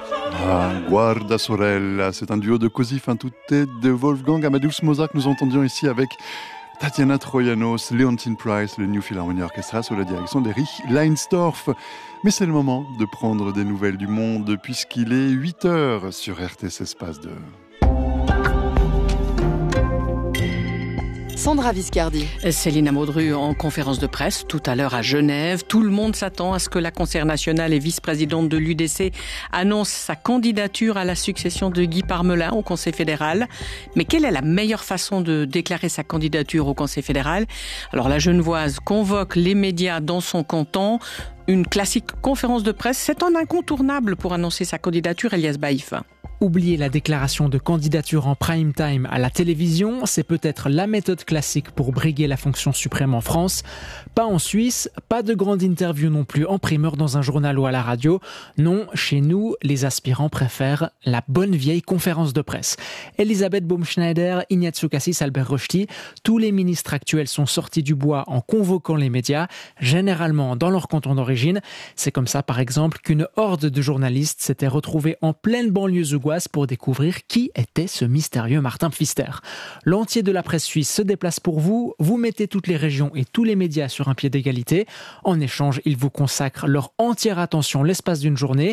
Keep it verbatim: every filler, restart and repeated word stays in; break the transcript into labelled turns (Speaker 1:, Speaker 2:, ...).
Speaker 1: Ah, Guarda Sorella, c'est un duo de così fan tutte de Wolfgang Amadeus Mozart que nous entendions ici avec Tatiana Troyanos, Leontyne Price, le New Philharmonia Orchestra sous la direction d'Erich Leinsdorf. Mais c'est le moment de prendre des nouvelles du monde puisqu'il est huit heures sur R T S Espace deux.
Speaker 2: Sandra Viscardi.
Speaker 3: Céline Amodru en conférence de presse tout à l'heure à Genève. Tout le monde s'attend à ce que la conseillère nationale et vice-présidente de l'U D C annonce sa candidature à la succession de Guy Parmelin au Conseil fédéral. Mais quelle est la meilleure façon de déclarer sa candidature au Conseil fédéral ? Alors la Genevoise convoque les médias dans son canton. Une classique conférence de presse, c'est un incontournable pour annoncer sa candidature, Elias Baïf.
Speaker 4: Oublier la déclaration de candidature en prime time à la télévision, c'est peut-être la méthode classique pour briguer la fonction suprême en France. Pas en Suisse, pas de grande interview non plus en primeur dans un journal ou à la radio. Non, chez nous, les aspirants préfèrent la bonne vieille conférence de presse. Elisabeth Baumschneider, Ignazio Cassis, Albert Rochety, tous les ministres actuels sont sortis du bois en convoquant les médias, généralement dans leur canton d'origine. C'est comme ça, par exemple, qu'une horde de journalistes s'était retrouvée en pleine banlieue zougoise pour découvrir qui était ce mystérieux Martin Pfister. L'entier de la presse suisse se déplace pour vous, vous mettez toutes les régions et tous les médias sur un pied d'égalité. En échange, ils vous consacrent leur entière attention l'espace d'une journée.